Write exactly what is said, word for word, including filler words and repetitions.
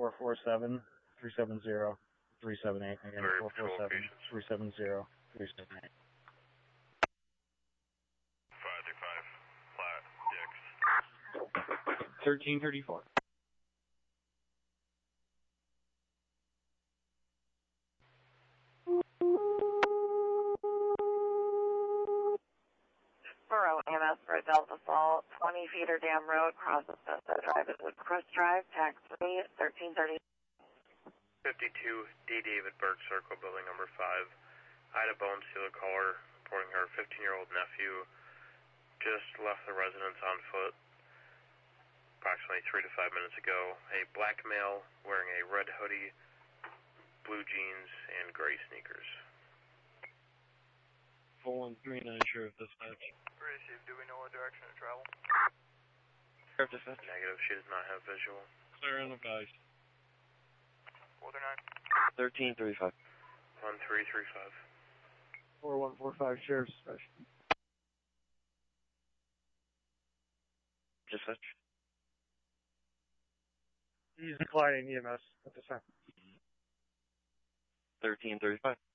four four seven, three seven zero, three seven eight. Again, four four seven, three seven zero, three seven eight. five three five, flat, Dix. thirteen thirty-four. Monroe E M S for Delta Fall, twenty Feeder Dam Road, cross Sunset Drive at Woodcrest Drive, tax three, thirteen thirty. fifty-two D. David Burke Circle, building number five. Ida Bone, Steeler caller, reporting her fifteen-year-old nephew just left the residence on foot approximately three to five minutes ago. A black male wearing a red hoodie, blue jeans, and gray sneakers. four one three nine, Sheriff Dispatch. Receive, do we know what direction to travel? Sheriff Dispatch. Negative, she does not have visual. Clear and advised. four three nine. thirteen thirty-five. one three three five. four one four five, Sheriff Dispatch. Dispatch. He's declining E M S at this time. thirteen thirty-five.